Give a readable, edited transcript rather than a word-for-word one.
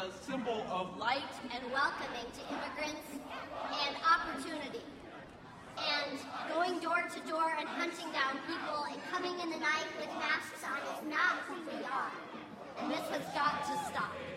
a symbol of light and welcoming to immigrants and opportunity. And going door to door and hunting down people and coming in the night with masks on is not who we are. And this has got to stop.